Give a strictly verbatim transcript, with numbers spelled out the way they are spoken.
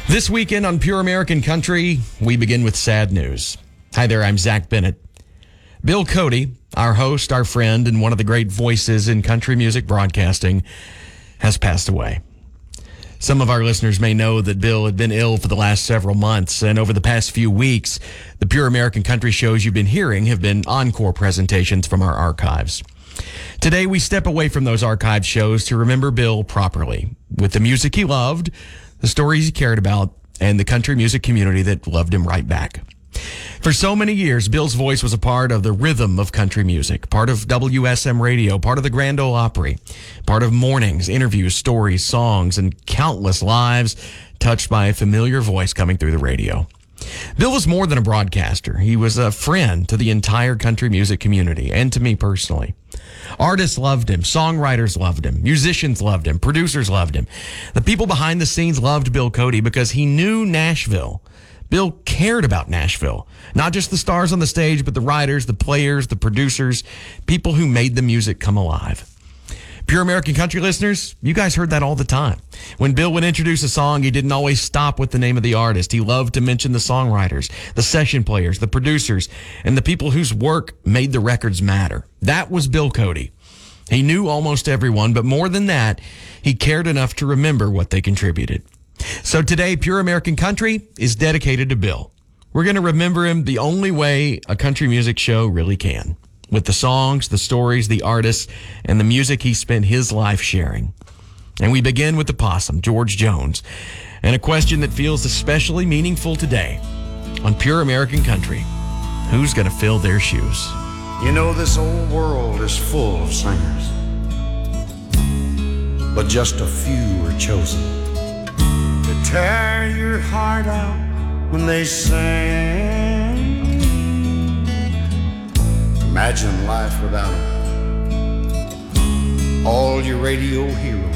This weekend on Pure American Country, we begin with sad news. Hi there, I'm Zach Bennett. Bill Cody, our host, our friend, and one of the great voices in country music broadcasting, has passed away. Some of our listeners may know that Bill had been ill for the last several months, and over the past few weeks, the Pure American Country shows you've been hearing have been encore presentations from our archives. Today, we step away from those archive shows to remember Bill properly, with the music he loved, the stories he cared about, and the country music community that loved him right back. For so many years, Bill's voice was a part of the rhythm of country music, part of W S M Radio, part of the Grand Ole Opry, part of mornings, interviews, stories, songs, and countless lives touched by a familiar voice coming through the radio. Bill was more than a broadcaster. He was a friend to the entire country music community and to me personally. Artists loved him. Songwriters loved him. Musicians loved him. Producers loved him. The people behind the scenes loved Bill Cody because he knew Nashville. Bill cared about Nashville. Not just the stars on the stage, but the writers, the players, the producers, people who made the music come alive. Pure American Country listeners, you guys heard that all the time. When Bill would introduce a song, he didn't always stop with the name of the artist. He loved to mention the songwriters, the session players, the producers, and the people whose work made the records matter. That was Bill Cody. He knew almost everyone, but more than that, he cared enough to remember what they contributed. So today, Pure American Country is dedicated to Bill. We're going to remember him the only way a country music show really can, with the songs, the stories, the artists, and the music he spent his life sharing. And we begin with the possum, George Jones, and a question that feels especially meaningful today on Pure American Country. Who's going to fill their shoes? You know, this old world is full of singers, but just a few are chosen to tear your heart out when they sing. Imagine life without them. All your radio heroes